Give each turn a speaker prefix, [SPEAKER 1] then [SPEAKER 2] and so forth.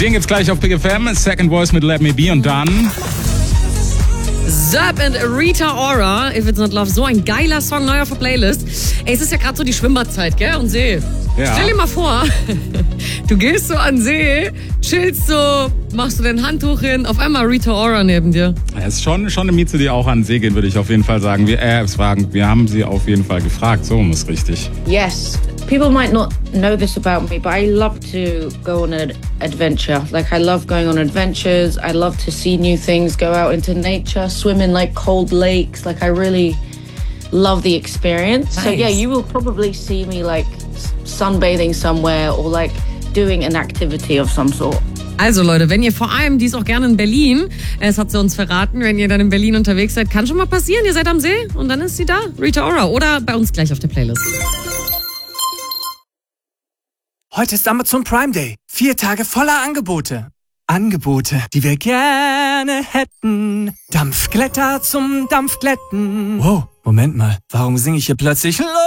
[SPEAKER 1] Den gibt's gleich auf Big FM. Second Voice mit Let Me Be und dann...
[SPEAKER 2] Zerb und Rita Ora, If It's Not Love. So ein geiler Song, neu auf der Playlist. Ey, es ist ja gerade so die Schwimmbadzeit, gell? Und See.
[SPEAKER 1] Ja.
[SPEAKER 2] Stell dir mal vor, du gehst so an See, chillst so, machst du dein Handtuch hin, auf einmal Rita Ora neben dir.
[SPEAKER 1] Ja, ist schon eine Mieze, die auch an den See geht, würde ich auf jeden Fall sagen. Wir haben sie auf jeden Fall gefragt, so ist richtig.
[SPEAKER 3] Yes. People might not know this about me, but I love to go on an adventure. Like, I love going on adventures. I love to see new things, go out into nature, swim in like cold lakes. Like, I really love the experience.
[SPEAKER 2] Nice.
[SPEAKER 3] So yeah, you will probably see me like sunbathing somewhere or like doing an activity of some sort.
[SPEAKER 2] Also Leute, wenn ihr vor allem, die ist auch gerne in Berlin, es hat sie uns verraten, wenn ihr dann in Berlin unterwegs seid, kann schon mal passieren, ihr seid am See und dann ist sie da, Rita Ora, oder bei uns gleich auf der Playlist.
[SPEAKER 4] Heute ist Amazon Prime Day. 4 Tage voller Angebote. Angebote, die wir gerne hätten. Dampfglätter zum Dampfglätten. Wow, Moment mal. Warum singe ich hier plötzlich